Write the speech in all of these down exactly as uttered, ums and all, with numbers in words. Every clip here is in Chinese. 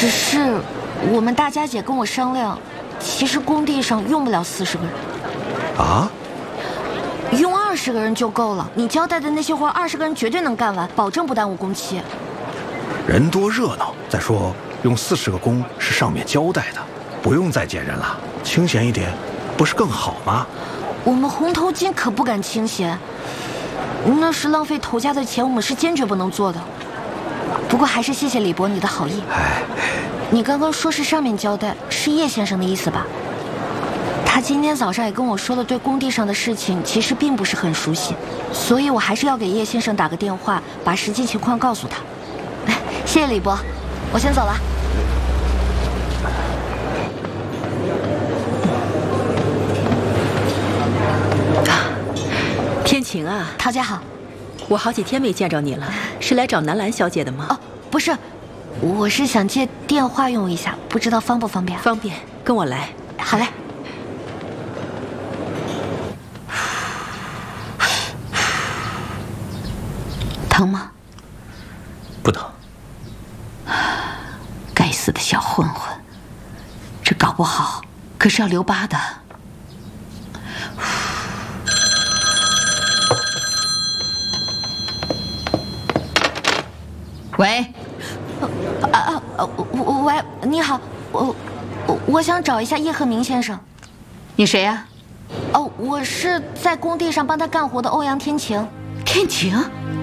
只是我们大家姐跟我商量，其实工地上用不了四十个人。 啊？ 用二十个人就够了。你交代的那些活，二十个人绝对能干完，保证不耽误工期。 人多热闹，再说用四十个工是上面交代的，不用再减人了，清闲一点，不是更好吗？ 我们红头巾可不敢清闲，那是浪费头家的钱，我们是坚决不能做的。不过还是谢谢李伯你的好意。 哎， 你刚刚说是上面交代，是叶先生的意思吧？他今天早上也跟我说了，对工地上的事情其实并不是很熟悉，所以我还是要给叶先生打个电话，把实际情况告诉他。谢谢李伯，我先走了。 天晴啊， 陶家好。 我好几天没见着你了，是来找南兰小姐的吗？ 哦，不是，我是想借电话用一下，不知道方不方便？ 方便，跟我来。 好嘞。疼吗？ 不疼。 该死的小混混，这搞不好可是要留疤的。 喂， 啊啊啊！喂，你好，我我我想找一下叶鹤鸣先生。 你谁呀？ 哦，我是在工地上帮他干活的欧阳天晴。 天晴？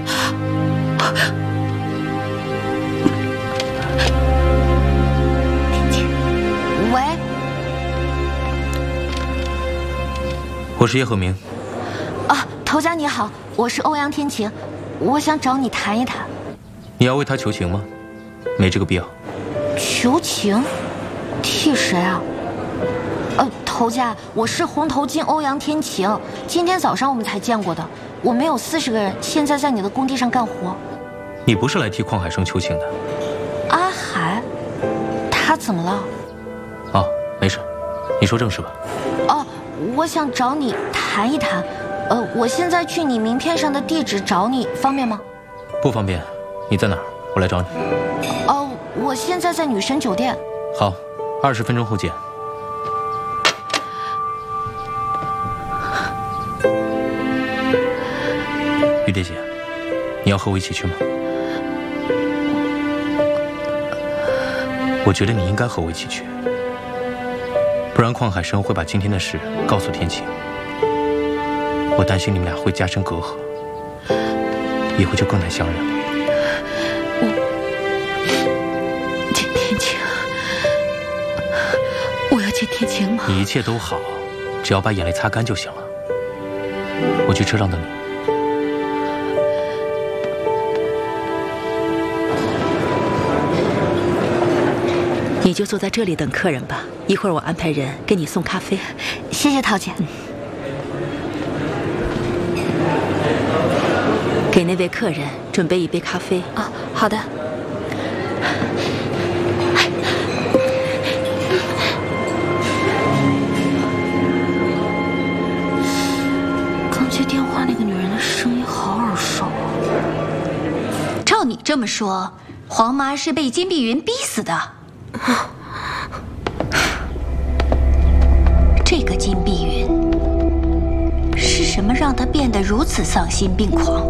天晴，喂， 我是叶鹤鸣。 啊，头家你好，我是欧阳天晴，我想找你谈一谈。 你要为他求情吗？没这个必要。 求情？替谁啊？呃，头家，我是红头巾欧阳天晴，今天早上我们才见过的。我们有四十个人，现在在你的工地上干活。 你不是来替邝海生求情的？ 阿海，他怎么了？ 哦，没事，你说正事吧。 哦，我想找你谈一谈。呃，我现在去你名片上的地址找你，方便吗？ 不方便。你在哪儿？我来找你。 哦，我现在在女神酒店。 好，二十分钟后见。玉蝶姐，你要和我一起去吗？我觉得你应该和我一起去，不然邝海生会把今天的事告诉天晴。我担心你们俩会加深隔阂，以后就更难相认了。 天晴，我要见天晴吗？ 你一切都好，只要把眼泪擦干就行了。我去车上等你。 你就坐在这里等客人吧，一会儿我安排人给你送咖啡。 谢谢陶姐。 嗯，给那位客人准备一杯咖啡。 啊，好的。刚接电话那个女人的声音好耳熟啊。 照你这么说，黄妈是被金碧云逼死的。这个金碧云是什么让她变得如此丧心病狂？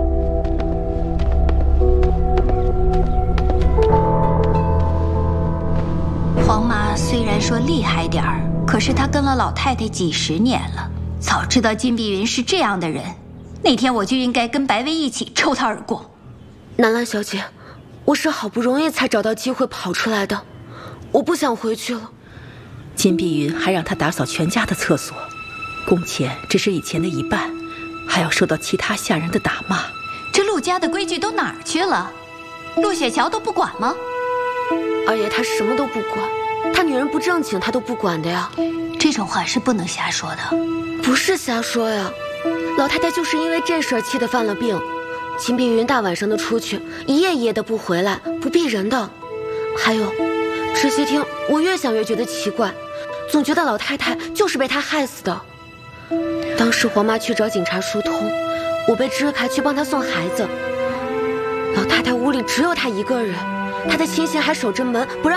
黄妈虽然说厉害点儿，可是她跟了老太太几十年了，早知道金碧云是这样的人，那天我就应该跟白薇一起抽她耳光。 南兰小姐，我是好不容易才找到机会跑出来的，我不想回去了。 金碧云还让他打扫全家的厕所，工钱只是以前的一半，还要受到其他下人的打骂。 这陆家的规矩都哪儿去了？陆雪桥都不管吗？ 二爷他什么都不管，他女人不正经他都不管的呀。 这种话是不能瞎说的。 不是瞎说呀，老太太就是因为这事儿气得犯了病。金碧云大晚上的出去，一夜一夜的不回来，不避人的。还有，这些天我越想越觉得奇怪，总觉得老太太就是被他害死的。当时黄妈去找警察疏通，我被支开去帮她送孩子。老太太屋里只有她一个人，她的亲信还守着门不让